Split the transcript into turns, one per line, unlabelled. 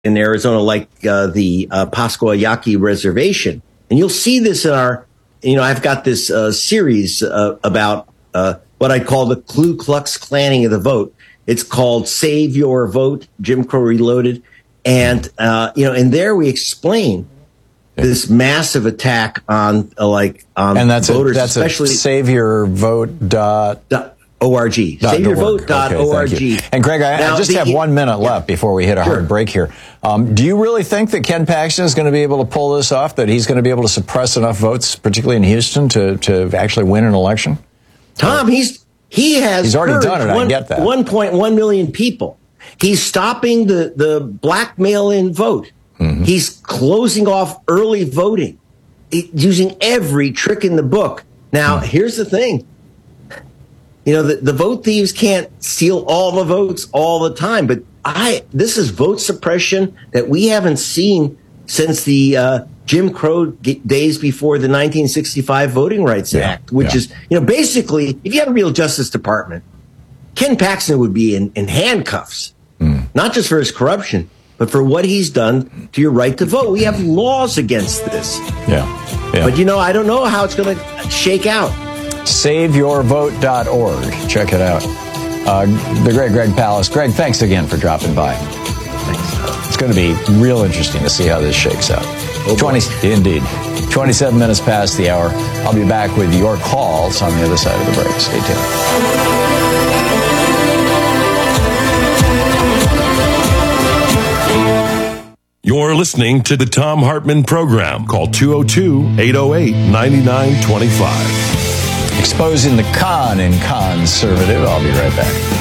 in Arizona, like the Pascua Yaqui Reservation. And you'll see this in our, I've got this series about what I call the Ku Klux Klanning of the vote. It's called Save Your Vote, Jim Crow Reloaded. And, and there we explain this massive attack on
and that's
voters,
especially saveyourvote.org.
Saveyourvote.org.
Okay, and Greg, I just have 1 minute left before we hit a hard break here. Do you really think that Ken Paxton is going to be able to pull this off, that he's going to be able to suppress enough votes, particularly in Houston, to actually win an election?
Tom, he's
already done it. I get that.
1.1 million people. He's stopping the black mail-in vote. Mm-hmm. He's closing off early voting, using every trick in the book. Now, here's the thing. The vote thieves can't steal all the votes all the time, but this is vote suppression that we haven't seen since the Jim Crow days before the 1965 Voting Rights Act, which is, basically, if you had a real Justice Department, Ken Paxton would be in handcuffs, not just for his corruption, but for what he's done to your right to vote. We have laws against this.
Yeah.
But, I don't know how it's going to shake out.
SaveYourVote.org. Check it out. The great Greg Palast. Greg, thanks again for dropping by.
Thanks.
It's going to be real interesting to see how this shakes out. 27 minutes past the hour. I'll be back with your calls on the other side of the break. Stay tuned.
You're listening to the Thom Hartmann Program. Call 202-808-9925.
Exposing the con in Conservative. I'll be right back.